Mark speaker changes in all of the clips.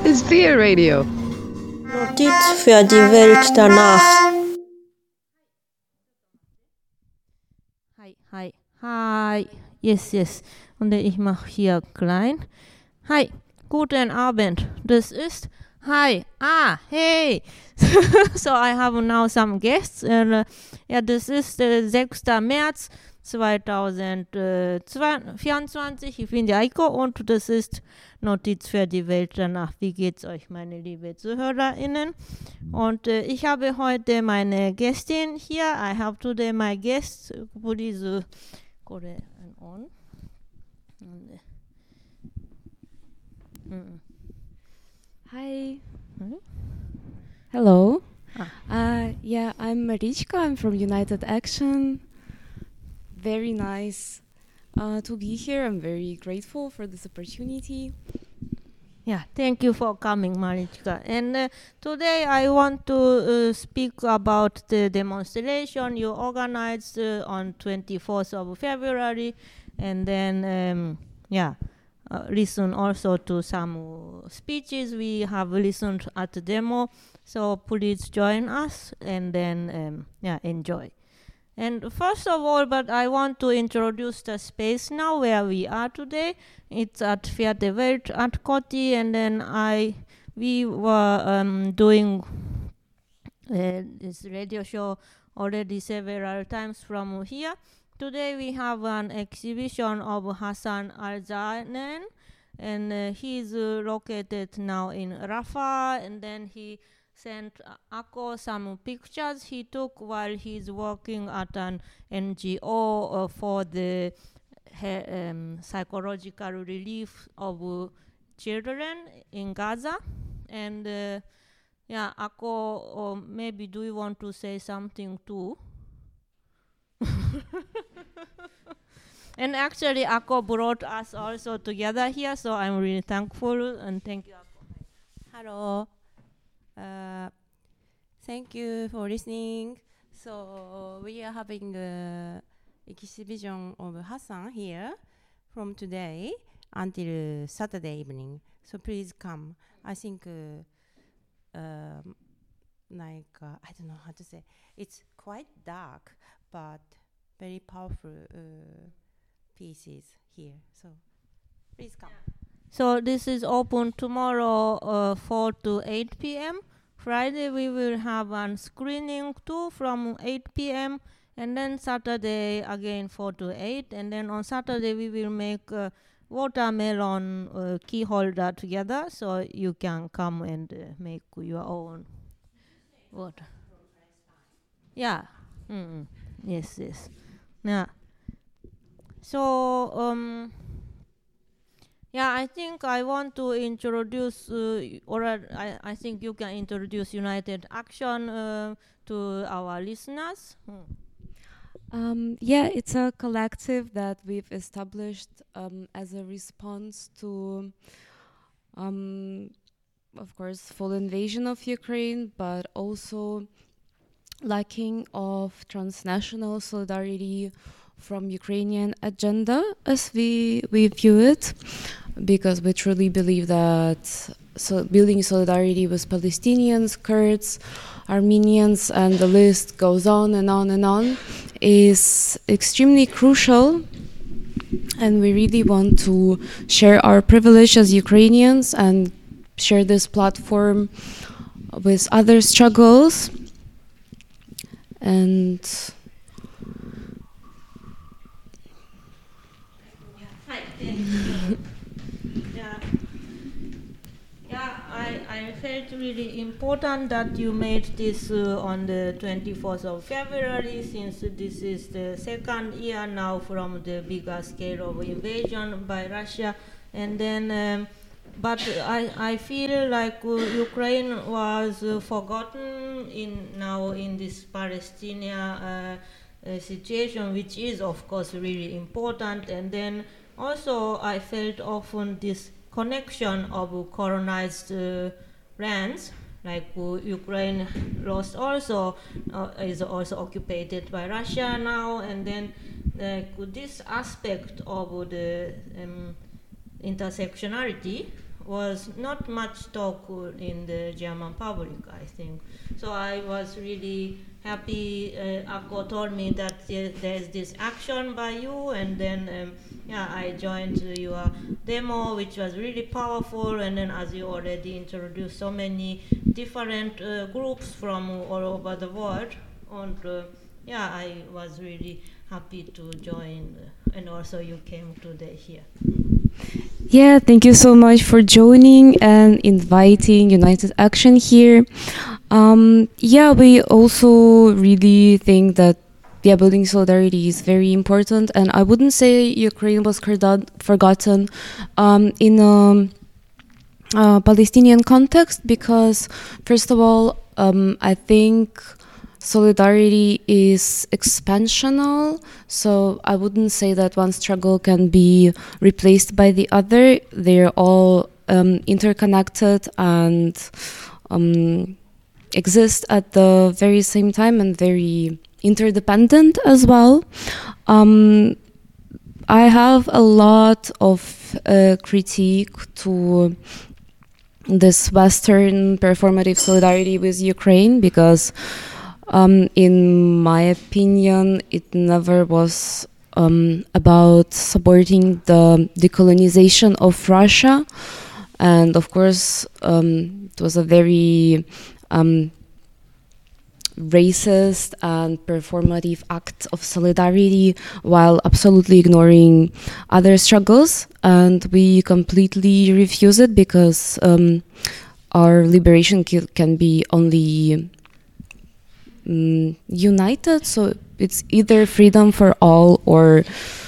Speaker 1: ist Peer Radio.
Speaker 2: Notiz für die Welt danach.
Speaker 3: Hi. Yes. Und ich mache hier klein. Hi, guten Abend. Das ist Hi. Hey. So I have now some guests. Das ist 6. März 2024. Ich bin die Eiko und das ist Notiz für die Welt danach. Wie geht's euch, meine liebe ZuhörerInnen? Und ich habe heute meine Gästin hier. I have today my guest. Please put it on.
Speaker 4: Hi. Hello. I'm Marichka. I'm from United Action. Very nice to be here. I'm very grateful for this opportunity.
Speaker 3: Yeah, thank you for coming, Marichka. And today I want to speak about the demonstration you organized on 24th of February, and then listen also to some speeches we have listened at the demo. So please join us and then enjoy. And first of all, but I want to introduce the space now where we are today. It's at Vierte Welt at Coty, and then we were doing this radio show already several times from here. Today we have an exhibition of Hassan Al-Zanen, and he's located now in Rafah, and then he sent Ako some pictures he took while he's working at an NGO for the psychological relief of children in Gaza. And Ako, maybe do you want to say something too? And actually, Ako brought us also together here, so I'm really thankful, and thank you, Ako.
Speaker 5: Hello. Thank you for listening. So we are having an exhibition of Hassan here from today until Saturday evening. So please come. I think I don't know how to say. It's quite dark, but very powerful pieces here. So please come.
Speaker 3: So this is open tomorrow 4 to 8 p.m. Friday we will have a screening too from 8 p.m. And then Saturday again 4 to 8. And then on Saturday we will make a watermelon key holder together, so you can come and make your own water. Yeah. Yes. Yeah. So I think I want to introduce, I think you can introduce United Action to our listeners.
Speaker 4: It's a collective that we've established as a response to, of course, full invasion of Ukraine, but also lacking of transnational solidarity from Ukrainian agenda as we view it, because we truly believe that building solidarity with Palestinians, Kurds, Armenians, and the list goes on and on and on, is extremely crucial. And we really want to share our privilege as Ukrainians and share this platform with other struggles. And
Speaker 3: I felt really important that you made this on the 24th of February, since this is the second year now from the bigger scale of invasion by Russia. And then, but I feel like Ukraine was forgotten in this Palestinian situation, which is of course really important. And then also I felt often this connection of colonized lands, like Ukraine lost also is also occupied by Russia now, and then this aspect of the intersectionality was not much talk in the German public, I think. So I was really happy. Akko told me that there's this action by you, and then I joined your demo, which was really powerful. And then, as you already introduced, so many different groups from all over the world. And I was really happy to join, and also you came today here.
Speaker 4: Yeah, thank you so much for joining and inviting United Action here. We also really think that building solidarity is very important, and I wouldn't say Ukraine was forgotten in a Palestinian context, because first of all, I think solidarity is expansional, so I wouldn't say that one struggle can be replaced by the other. They're all interconnected and exist at the very same time and very interdependent as well. I have a lot of critique to this Western performative solidarity with Ukraine, because in my opinion, it never was about supporting the decolonization of Russia. And of course, it was a very racist and performative act of solidarity, while absolutely ignoring other struggles. And we completely refuse it, because our liberation can be only united. So it's either freedom for all or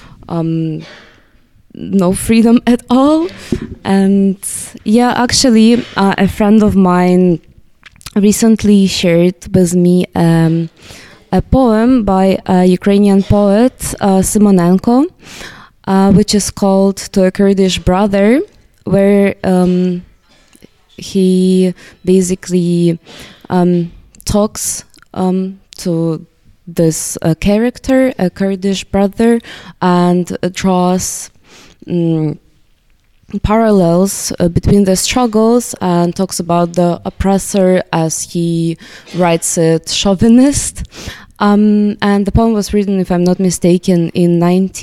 Speaker 4: no freedom at all. And actually, a friend of mine recently shared with me a poem by a Ukrainian poet, Simonenko, which is called "To a Kurdish Brother," where he basically talks to this character, a Kurdish brother, and draws parallels between the struggles, and talks about the oppressor, as he writes it, chauvinist. And the poem was written, if I'm not mistaken, in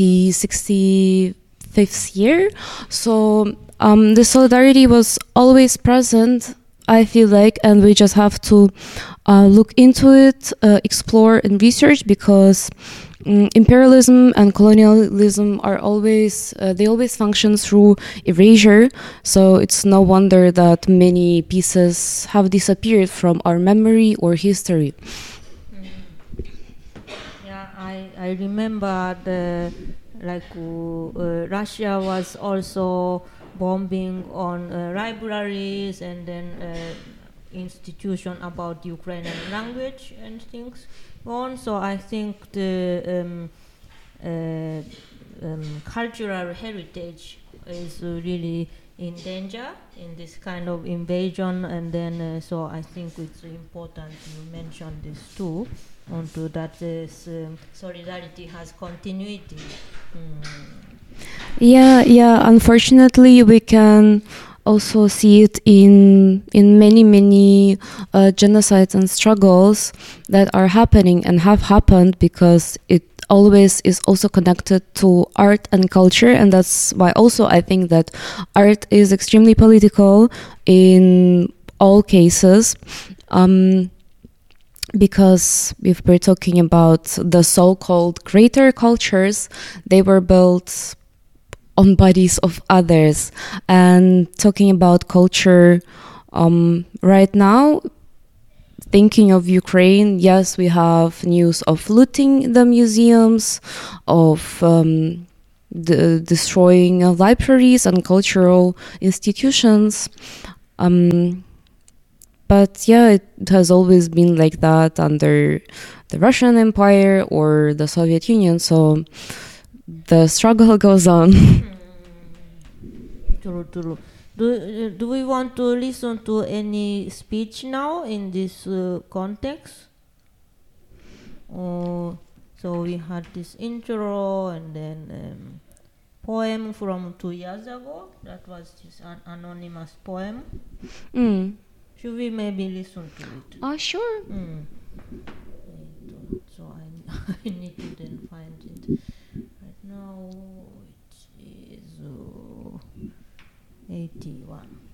Speaker 4: 1965 year. So the solidarity was always present, I feel like, and we just have to look into it, explore and research, because imperialism and colonialism are always function through erasure. So it's no wonder that many pieces have disappeared from our memory or history.
Speaker 3: I remember Russia was also bombing on libraries, and then institution about Ukrainian language and things on. So I think the cultural heritage is really in danger in this kind of invasion. And then so I think it's important you mention this too, onto that this solidarity has continuity.
Speaker 4: Unfortunately, we can also see it in many genocides and struggles that are happening and have happened, because it always is also connected to art and culture. And that's why also I think that art is extremely political in all cases, because if we're talking about the so-called greater cultures, they were built on bodies of others. And talking about culture right now, thinking of Ukraine, yes, we have news of looting the museums, of the destroying libraries and cultural institutions. But it has always been like that under the Russian Empire or the Soviet Union. So the struggle goes on.
Speaker 3: True. Do we want to listen to any speech now in this context? So we had this intro, and then poem from 2 years ago. That was just an anonymous poem. Should we maybe listen to it?
Speaker 4: Sure.
Speaker 3: So I need to then find it. Right now it is 81.